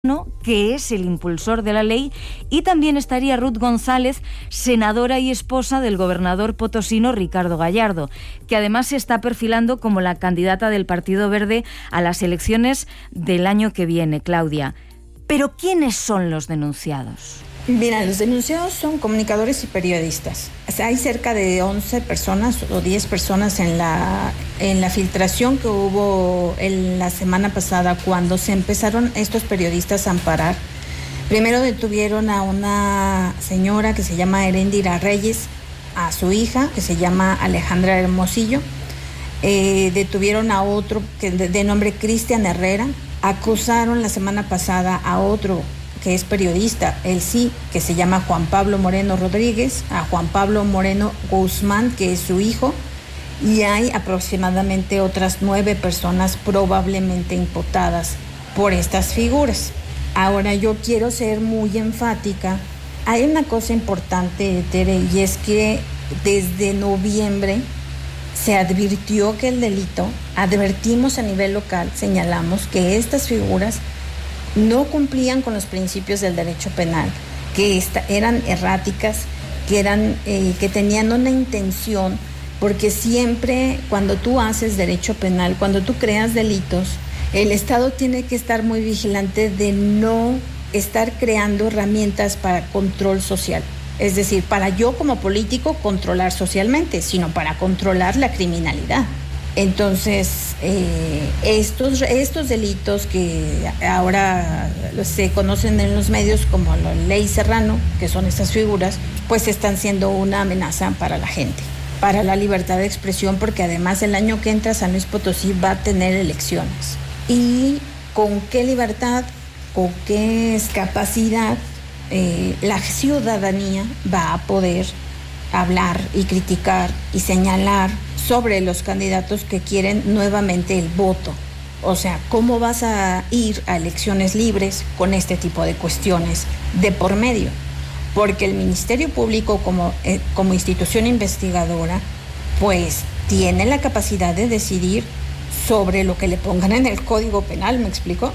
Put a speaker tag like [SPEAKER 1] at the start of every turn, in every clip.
[SPEAKER 1] que es el impulsor de la ley, y también estaría Ruth González, senadora y esposa del gobernador potosino Ricardo Gallardo, que además se está perfilando como la candidata del Partido Verde a las elecciones del año que viene, Claudia. Pero ¿quiénes son los denunciados?
[SPEAKER 2] Mira, los denunciados son comunicadores y periodistas. O sea, hay cerca de 11 personas o 10 personas en la filtración que hubo la semana pasada cuando se empezaron estos periodistas a amparar. Primero detuvieron a una señora que se llama Heréndira Reyes, a su hija que se llama Alejandra Hermosillo. Detuvieron a otro de nombre Cristian Herrera. Acusaron la semana pasada a otro que es periodista, él sí, que se llama Juan Pablo Moreno Rodríguez, a Juan Pablo Moreno Guzmán, que es su hijo, y hay aproximadamente otras 9 personas probablemente imputadas por estas figuras. Ahora, yo quiero ser muy enfática. Hay una cosa importante, Tere, y es que desde noviembre se advirtió que el delito, advertimos a nivel local, señalamos que estas figuras no cumplían con los principios del derecho penal, que eran erráticas, que tenían una intención, porque siempre cuando tú haces derecho penal, cuando tú creas delitos, el Estado tiene que estar muy vigilante de no estar creando herramientas para control social. Es decir, para yo como político controlar socialmente, sino para controlar la criminalidad. Entonces, estos delitos que ahora se conocen en los medios como la Ley Serrano, que son estas figuras, pues están siendo una amenaza para la gente, para la libertad de expresión, porque además el año que entra San Luis Potosí va a tener elecciones. ¿Y con qué libertad, con qué capacidad la ciudadanía va a poder hablar y criticar y señalar sobre los candidatos que quieren nuevamente el voto? O sea, ¿cómo vas a ir a elecciones libres con este tipo de cuestiones de por medio? Porque el Ministerio Público como institución investigadora, pues tiene la capacidad de decidir sobre lo que le pongan en el Código Penal, ¿me explico?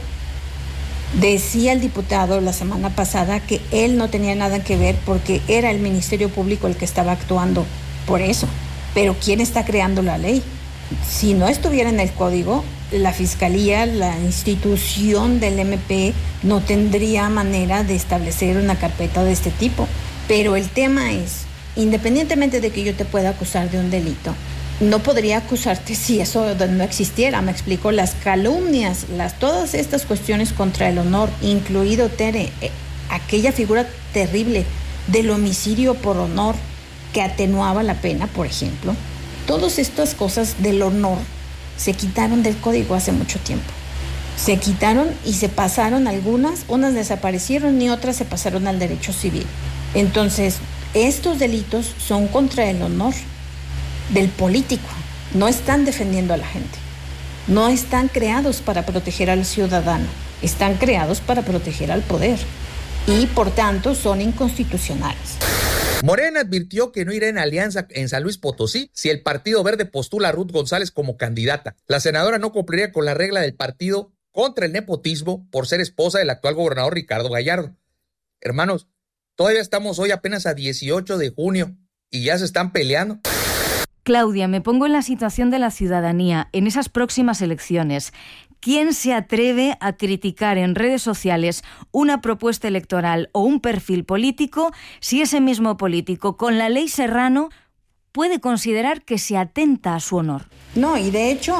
[SPEAKER 2] Decía el diputado la semana pasada que él no tenía nada que ver porque era el Ministerio Público el que estaba actuando por eso. Pero ¿quién está creando la ley? Si no estuviera en el código, la Fiscalía, la institución del MP, no tendría manera de establecer una carpeta de este tipo. Pero el tema es, independientemente de que yo te pueda acusar de un delito, no podría acusarte si eso no existiera. Me explico, las calumnias, todas estas cuestiones contra el honor, incluido, Tere, aquella figura terrible del homicidio por honor, que atenuaba la pena, por ejemplo. Todas estas cosas del honor se quitaron del código hace mucho tiempo. Se quitaron y se pasaron unas desaparecieron y otras se pasaron al derecho civil. Entonces, estos delitos son contra el honor del político. No están defendiendo a la gente. No están creados para proteger al ciudadano. Están creados para proteger al poder. Y, por tanto, son inconstitucionales.
[SPEAKER 3] Morena advirtió que no irá en alianza en San Luis Potosí si el Partido Verde postula a Ruth González como candidata. La senadora no cumpliría con la regla del partido contra el nepotismo por ser esposa del actual gobernador Ricardo Gallardo. Hermanos, todavía estamos hoy apenas a 18 de junio y ya se están peleando.
[SPEAKER 1] Claudia, me pongo en la situación de la ciudadanía en esas próximas elecciones. ¿Quién se atreve a criticar en redes sociales una propuesta electoral o un perfil político si ese mismo político, con la Ley Serrano, puede considerar que se atenta a su honor?
[SPEAKER 2] No, y de hecho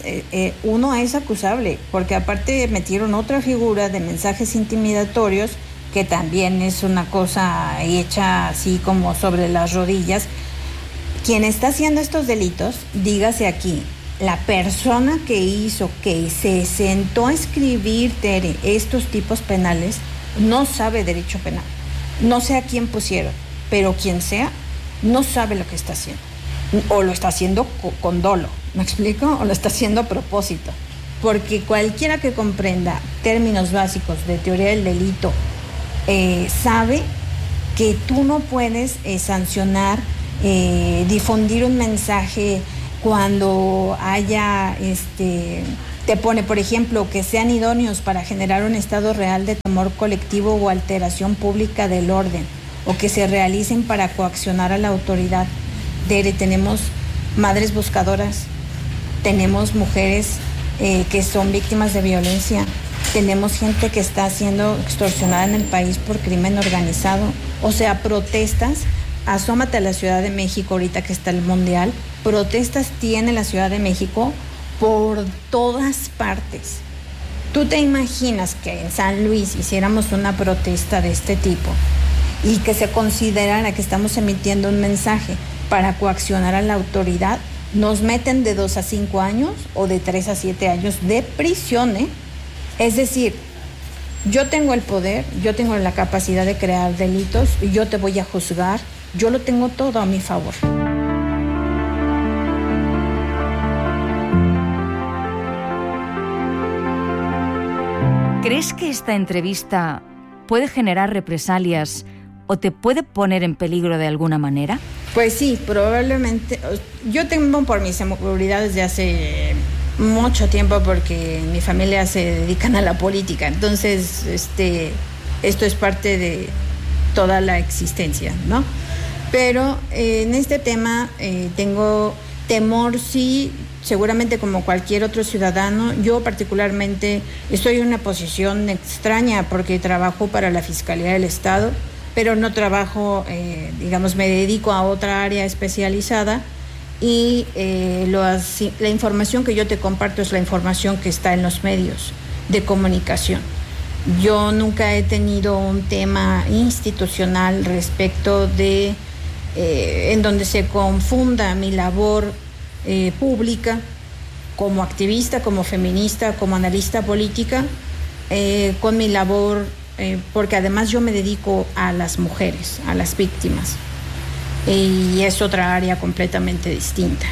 [SPEAKER 2] uno es acusable, porque aparte metieron otra figura de mensajes intimidatorios, que también es una cosa hecha así como sobre las rodillas. Quien está haciendo estos delitos, dígase aquí, la persona que se sentó a escribir, Tere, estos tipos penales, no sabe derecho penal. No sé a quién pusieron, pero quien sea, no sabe lo que está haciendo. O lo está haciendo con dolo, ¿me explico? O lo está haciendo a propósito. Porque cualquiera que comprenda términos básicos de teoría del delito sabe que tú no puedes sancionar, difundir un mensaje cuando haya Te pone, por ejemplo, que sean idóneos para generar un estado real de temor colectivo o alteración pública del orden, o que se realicen para coaccionar a la autoridad. Tenemos madres buscadoras, tenemos mujeres que son víctimas de violencia, tenemos gente que está siendo extorsionada en el país por crimen organizado. O sea, protestas, asómate a la Ciudad de México ahorita que está el Mundial, protestas tiene la Ciudad de México por todas partes. ¿Tú te imaginas que en San Luis hiciéramos una protesta de este tipo y que se considerara que estamos emitiendo un mensaje para coaccionar a la autoridad? Nos meten de 2 a 5 años o de 3 a 7 años de prisión, ¿eh? Es decir, yo tengo el poder, yo tengo la capacidad de crear delitos y yo te voy a juzgar, yo lo tengo todo a mi favor.
[SPEAKER 1] ¿Crees que esta entrevista puede generar represalias o te puede poner en peligro de alguna manera?
[SPEAKER 2] Pues sí, probablemente. Yo temo por mi seguridad desde hace mucho tiempo porque mi familia se dedican a la política. Entonces, esto es parte de toda la existencia, ¿no? Pero en este tema tengo temor, sí, seguramente como cualquier otro ciudadano. Yo particularmente estoy en una posición extraña porque trabajo para la Fiscalía del Estado, pero no trabajo, me dedico a otra área especializada y la información que yo te comparto es la información que está en los medios de comunicación. Yo nunca he tenido un tema institucional respecto de en donde se confunda mi labor pública como activista, como feminista, como analista política, con mi labor, porque además yo me dedico a las mujeres, a las víctimas, y es otra área completamente distinta.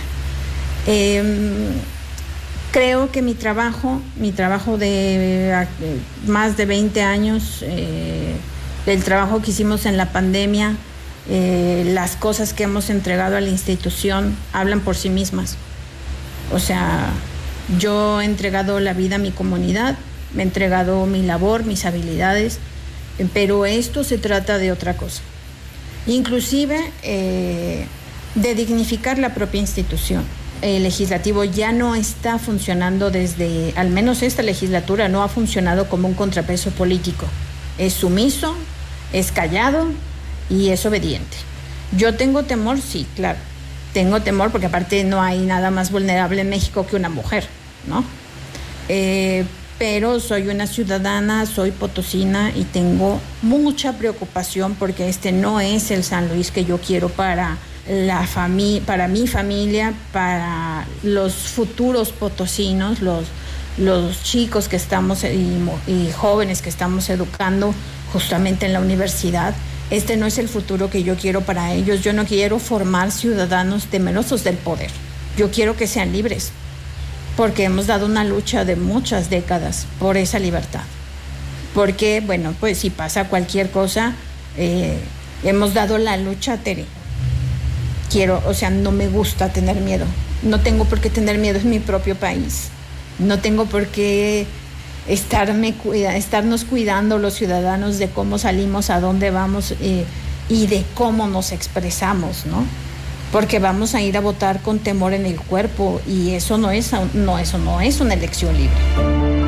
[SPEAKER 2] Creo que mi trabajo de más de 20 años, el trabajo que hicimos en la pandemia, las cosas que hemos entregado a la institución hablan por sí mismas. O sea, yo he entregado la vida a mi comunidad, me he entregado mi labor, mis habilidades, pero esto se trata de otra cosa. Inclusive de dignificar la propia institución. El legislativo ya no está funcionando al menos esta legislatura no ha funcionado como un contrapeso político. Es sumiso, es callado y es obediente. Yo tengo temor, sí, claro. Tengo temor porque aparte no hay nada más vulnerable en México que una mujer, ¿no? Pero soy una ciudadana, soy potosina y tengo mucha preocupación porque este no es el San Luis que yo quiero para para mi familia, para los futuros potosinos, los chicos que estamos y jóvenes que estamos educando justamente en la universidad. Este no es el futuro que yo quiero para ellos. Yo no quiero formar ciudadanos temerosos del poder. Yo quiero que sean libres, porque hemos dado una lucha de muchas décadas por esa libertad. Porque, bueno, pues si pasa cualquier cosa, hemos dado la lucha, Tere. No me gusta tener miedo. No tengo por qué tener miedo en mi propio país. No tengo por qué estarnos cuidando los ciudadanos de cómo salimos, a dónde vamos y de cómo nos expresamos, ¿no? Porque vamos a ir a votar con temor en el cuerpo y eso no es una elección libre.